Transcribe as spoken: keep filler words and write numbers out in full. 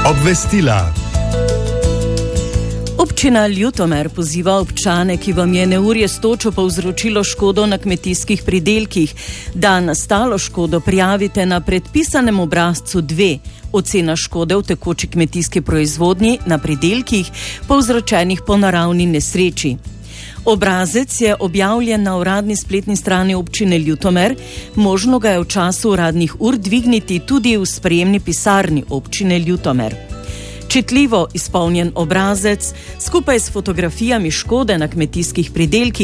Obvestila. Občina Ljutomer poziva občane, ki vam je neurje s točo povzročilo škodo na kmetijskih pridelkih, da nastalo škodo prijavite na predpisanem obrazcu dve, ocena škode v tekoči kmetijski proizvodnji na pridelkih, povzročenih po naravni nesreči. Obrazec je objavljen na uradni spletni strani občine Ljutomer, možno ga je v času uradnih ur dvigniti tudi v sprejemni pisarni občine Ljutomer. Čitljivo izpolnjen obrazec skupaj s fotografijami škode na kmetijskih pridelkih